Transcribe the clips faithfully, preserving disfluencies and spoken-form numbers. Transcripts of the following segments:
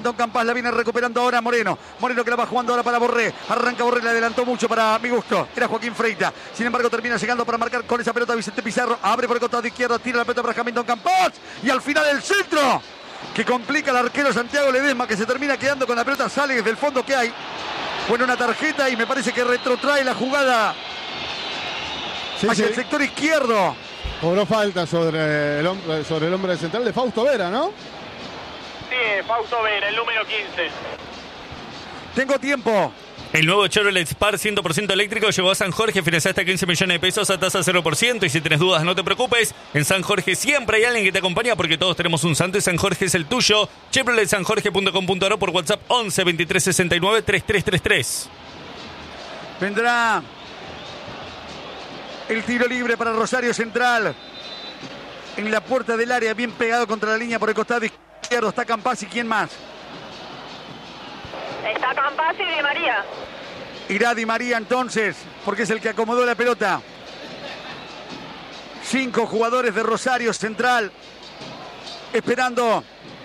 Don Campas la viene recuperando ahora Moreno. Moreno que la va jugando ahora para Borré. Arranca Borré, le adelantó mucho para mi gusto. Era Joaquín Freita. Sin embargo, termina llegando para marcar con esa pelota Vicente Pizarro. Abre por el costado izquierdo, tira la pelota para Hamilton Campas. Y al final el centro que complica al arquero Santiago Ledesma, que se termina quedando con la pelota. Sale desde el fondo que hay. Bueno, una tarjeta y me parece que retrotrae la jugada sí, hacia sí. el sector izquierdo. Cobró falta sobre el, hombre, sobre el hombre central de Fausto Vera, ¿no? Sí, Fausto Vera, el número quince. Tengo tiempo. El nuevo Chevrolet Spark cien por ciento eléctrico llegó a San Jorge, financiaste quince millones de pesos a tasa cero por ciento. Y si tenés dudas, no te preocupes. En San Jorge siempre hay alguien que te acompaña porque todos tenemos un santo y San Jorge es el tuyo. Chevrolet San Jorge punto com punto a r o por WhatsApp once veintitrés sesenta y nueve treinta y tres treinta y tres. Vendrá el tiro libre para Rosario Central. En la puerta del área, bien pegado contra la línea por el costado izquierdo. Está Campas y ¿quién más? Está Campas y Di María. Irá Di María entonces, porque es el que acomodó la pelota. Cinco jugadores de Rosario Central esperando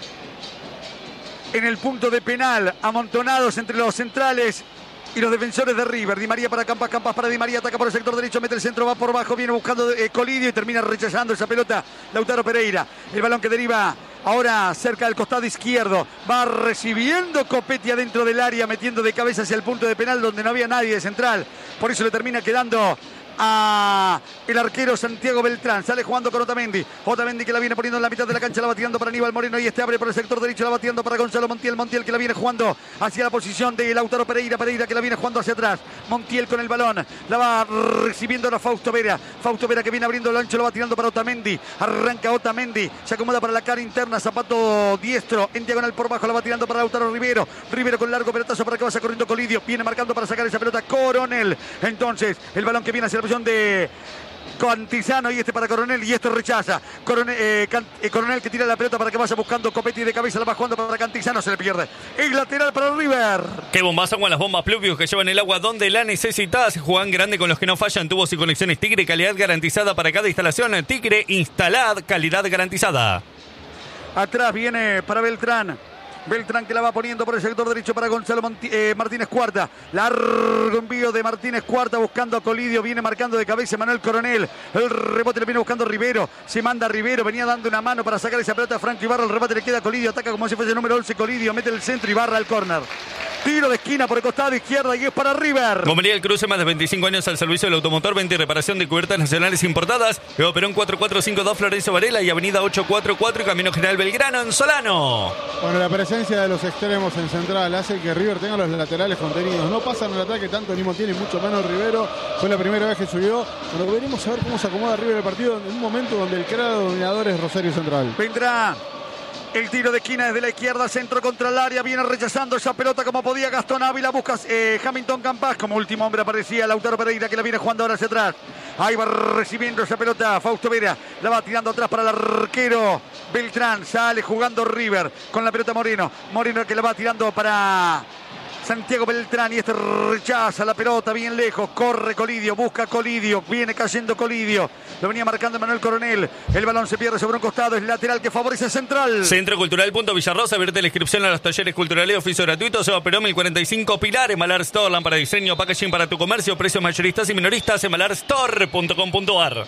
en el punto de penal, amontonados entre los centrales y los defensores de River. Di María para Campas, Campas para Di María, ataca por el sector derecho, mete el centro, va por bajo, viene buscando eh, Colidio y termina rechazando esa pelota Lautaro Pereira. El balón que deriva ahora cerca del costado izquierdo, va recibiendo Copetti adentro del área, metiendo de cabeza hacia el punto de penal donde no había nadie de central. Por eso le termina quedando a el arquero Santiago Beltrán. Sale jugando con Otamendi. Otamendi que la viene poniendo en la mitad de la cancha, la va tirando para Aníbal Moreno y este abre por el sector derecho, la va tirando para Gonzalo Montiel. Montiel que la viene jugando hacia la posición de Lautaro Pereira. Pereira que la viene jugando hacia atrás. Montiel con el balón. La va recibiendo a Fausto Vera. Fausto Vera que viene abriendo el ancho, la va tirando para Otamendi. Arranca Otamendi. Se acomoda para la cara interna. Zapato diestro. En diagonal por bajo la va tirando para Lautaro Rivero. Rivero con largo pelotazo para que vaya corriendo Colidio. Viene marcando para sacar esa pelota Coronel. Entonces el balón que viene hacia la de Cantizano y este para Coronel y este rechaza. Coronel, eh, Can, eh, Coronel que tira la pelota para que vaya buscando Copetti de cabeza, la va jugando para Cantizano, se le pierde. Es lateral para River. Qué bombazo con las bombas Pluvius que llevan el agua donde la necesitas. Juegan grande con los que no fallan. Tubos y conexiones Tigre, calidad garantizada para cada instalación. Tigre, instalad, calidad garantizada. Atrás viene para Beltrán. Beltrán que la va poniendo por el sector derecho para Gonzalo Monti, eh, Martínez Cuarta. Largo envío de Martínez Cuarta buscando a Colidio. Viene marcando de cabeza Manuel Coronel. El rebote le viene buscando Rivero. Se manda Rivero. Venía dando una mano para sacar esa pelota a Franco Ibarra. El rebote le queda a Colidio. Ataca como si fuese el número once. Colidio mete el centro y barra al córner. Tiro de esquina por el costado izquierda y es para River. Gomería El Cruce, más de veinticinco años al servicio del automotor, venta y reparación de cubiertas nacionales importadas. Luego Perón cuatro cuatro cinco dos Florencio Varela y Avenida ochocientos cuarenta y cuatro y Camino General Belgrano en Solano. Bueno, la presencia de los extremos en central hace que River tenga los laterales contenidos. No pasan al ataque tanto ni Montiel, mucho menos Rivero. Fue la primera vez que subió. Pero veremos a ver cómo se acomoda River el partido en un momento donde el creador dominador es Rosario Central. Vendrá el tiro de esquina desde la izquierda, centro contra el área, viene rechazando esa pelota como podía Gastón Ávila, busca eh, Hamilton Campas, como último hombre aparecía Lautaro Pereira que la viene jugando ahora hacia atrás. Ahí va recibiendo esa pelota Fausto Vera, la va tirando atrás para el arquero Beltrán, sale jugando River con la pelota Moreno, Moreno que la va tirando para Santiago Beltrán y este rechaza la pelota bien lejos, corre Colidio, busca Colidio, viene cayendo Colidio, lo venía marcando Manuel Coronel, el balón se pierde sobre un costado, es lateral que favorece Central. Centro Cultural Punto Villarrosa, abrirte la inscripción a los talleres culturales, oficio gratuito, Seba Perón mil cuarenta y cinco Pilar, Malar Store, lámpara de diseño, packaging para tu comercio, precios mayoristas y minoristas, malar store punto com punto a r.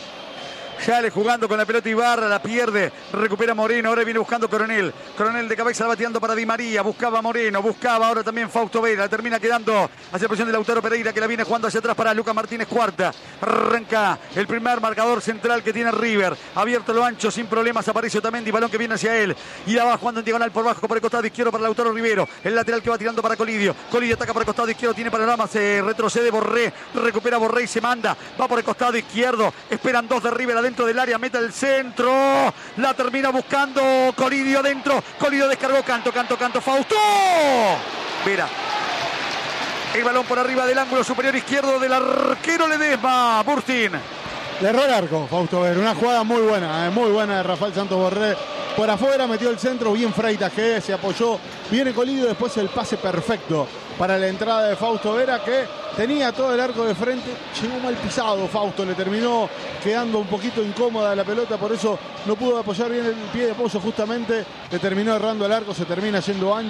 Sale jugando con la pelota Ibarra, la pierde, recupera Moreno, ahora viene buscando Coronel. Coronel de cabeza la va tirando para Di María, buscaba Moreno, buscaba ahora también Fausto Vera, termina quedando hacia la posición de Lautaro Pereira que la viene jugando hacia atrás para Lucas Martínez Cuarta. Arranca el primer marcador central que tiene River, abierto lo ancho sin problemas, aparece Otamendi, balón que viene hacia él y la va jugando en diagonal por bajo por el costado izquierdo para Lautaro Rivero, el lateral que va tirando para Colidio. Colidio ataca por el costado izquierdo, tiene panorama, se retrocede Borré, recupera Borré y se manda, va por el costado izquierdo, esperan dos de River adentro del área, mete el centro, la termina buscando Colidio dentro, Colidio descargó, canto, canto, canto, Fausto Vera. El balón por arriba del ángulo superior izquierdo del arquero Ledesma, Burstin. Le erró el arco, Fausto Vera, una jugada muy buena, eh, muy buena de Rafael Santos Borré. Por afuera metió el centro, bien Freitas que se apoyó, viene Colidio, después el pase perfecto para la entrada de Fausto Vera, que tenía todo el arco de frente. Llegó mal pisado Fausto, le terminó quedando un poquito incómoda la pelota, por eso no pudo apoyar bien el pie de apoyo, justamente le terminó errando el arco, se termina yendo ancho.